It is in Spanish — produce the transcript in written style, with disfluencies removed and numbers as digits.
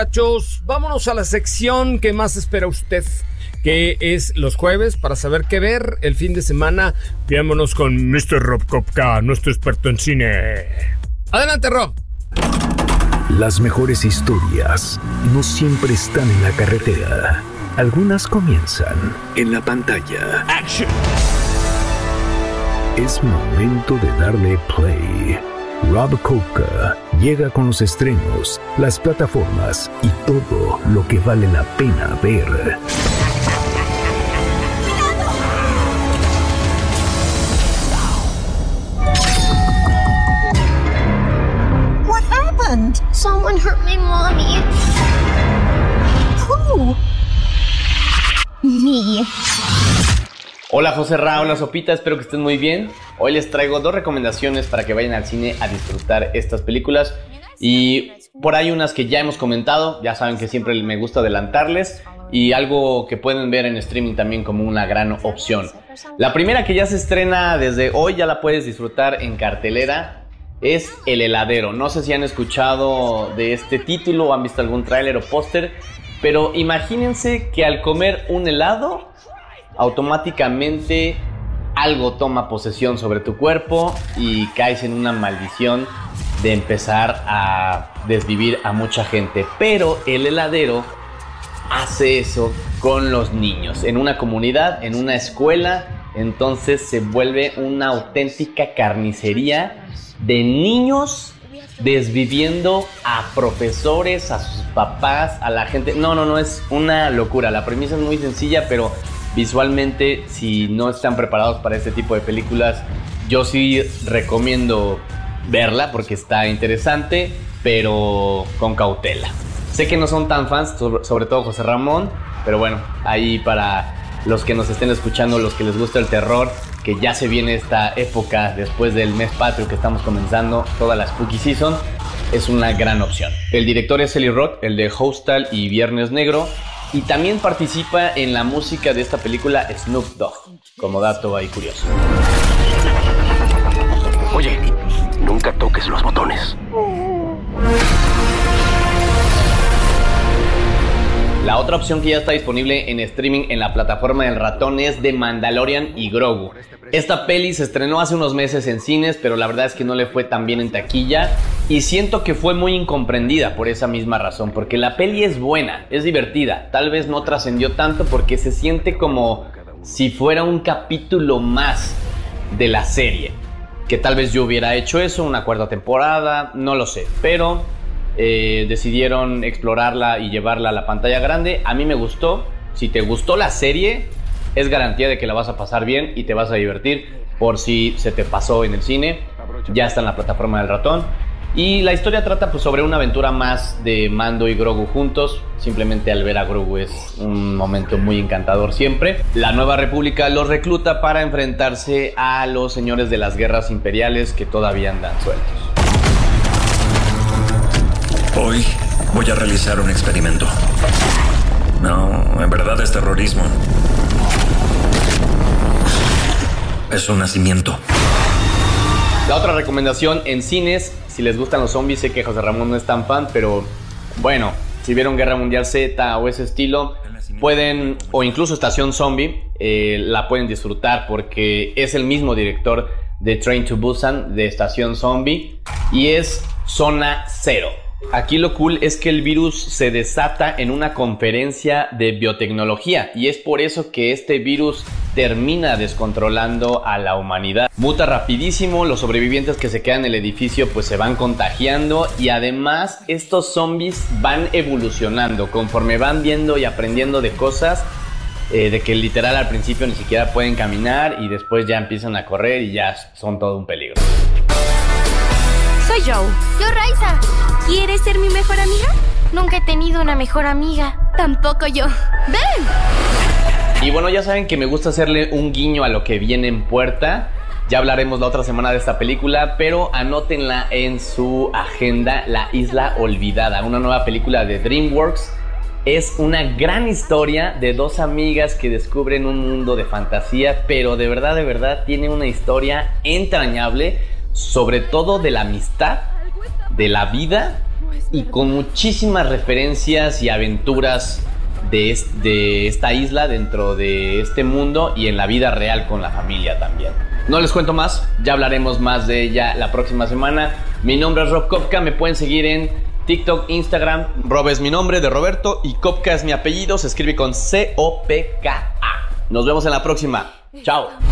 Muchachos, vámonos a la sección que más espera usted, que es los jueves, para saber qué ver el fin de semana. Vámonos con Mr. Rob Kopka, nuestro experto en cine. Adelante, Rob. Las mejores historias no siempre están en la carretera. Algunas comienzan en la pantalla. Action. Es momento de darle play. Rob Kopka llega con los estrenos, las plataformas y todo lo que vale la pena ver. What happened? Someone hurt my mommy. Who? Me. Hola José Ra, hola Sopita, espero que estén muy bien. Hoy les traigo 2 recomendaciones para que vayan al cine a disfrutar estas películas. Y por ahí unas que ya hemos comentado, ya saben que siempre me gusta adelantarles. Y algo que pueden ver en streaming también como una gran opción. La primera, que ya se estrena desde hoy, ya la puedes disfrutar en cartelera, es El Heladero. No sé si han escuchado de este título o han visto algún tráiler o póster, pero imagínense que al comer un helado, automáticamente algo toma posesión sobre tu cuerpo y caes en una maldición de empezar a desvivir a mucha gente. Pero el heladero hace eso con los niños, en una comunidad, en una escuela. Entonces se vuelve una auténtica carnicería de niños desviviendo a profesores, a sus papás, a la gente. No, es una locura. La premisa es muy sencilla, pero visualmente, si no están preparados para este tipo de películas, yo sí recomiendo verla porque está interesante, pero con cautela. Sé que no son tan fans, sobre todo José Ramón, pero bueno, ahí para los que nos estén escuchando, los que les gusta el terror, que ya se viene esta época después del mes patrio que estamos comenzando, toda la Spooky Season, es una gran opción. El director es Eli Roth, el de Hostal y Viernes Negro, y también participa en la música de esta película Snoop Dogg, como dato ahí curioso. Oye, nunca toques los botones. La otra opción que ya está disponible en streaming en la plataforma del ratón es The Mandalorian y Grogu. Esta peli se estrenó hace unos meses en cines, pero la verdad es que no le fue tan bien en taquilla y siento que fue muy incomprendida por esa misma razón, porque la peli es buena, es divertida, tal vez no trascendió tanto porque se siente como si fuera un capítulo más de la serie, que tal vez yo hubiera hecho eso, una 4ª temporada, no lo sé, pero decidieron explorarla y llevarla a la pantalla grande. A mí me gustó. Si te gustó la serie, es garantía de que la vas a pasar bien y te vas a divertir. Por si se te pasó en el cine, ya está en la plataforma del ratón. Y la historia trata pues sobre una aventura más de Mando y Grogu juntos. Simplemente al ver a Grogu es un momento muy encantador siempre. La Nueva República los recluta para enfrentarse a los señores de las guerras imperiales que todavía andan sueltos. Hoy voy a realizar un experimento. No, en verdad es terrorismo. Es un nacimiento. La otra recomendación en cines, si les gustan los zombies, sé que José Ramón no es tan fan, pero bueno, si vieron Guerra Mundial Z o ese estilo, pueden, o incluso Estación Zombie, la pueden disfrutar porque es el mismo director de Train to Busan, de Estación Zombie, y es Zona Cero. Aquí lo cool es que el virus se desata en una conferencia de biotecnología y es por eso que este virus termina descontrolando a la humanidad. Muta rapidísimo, los sobrevivientes que se quedan en el edificio pues se van contagiando y además estos zombies van evolucionando conforme van viendo y aprendiendo de cosas, de que literal al principio ni siquiera pueden caminar y después ya empiezan a correr y ya son todo un peligro. Soy Joe. Yo, Raiza. ¿Quieres ser mi mejor amiga? Nunca he tenido una mejor amiga. Tampoco yo. ¡Ven! Y bueno, ya saben que me gusta hacerle un guiño a lo que viene en puerta. Ya hablaremos la otra semana de esta película, pero anótenla en su agenda, La Isla Olvidada, una nueva película de DreamWorks. Es una gran historia de 2 amigas que descubren un mundo de fantasía, pero de verdad tiene una historia entrañable, sobre todo de la amistad, de la vida y con muchísimas referencias y aventuras de esta isla dentro de este mundo y en la vida real con la familia también. No les cuento más, ya hablaremos más de ella la próxima semana. Mi nombre es Rob Kopka, me pueden seguir en TikTok, Instagram. Rob es mi nombre de Roberto y Kopka es mi apellido, se escribe con C-O-P-K-A. Nos vemos en la próxima. Chao.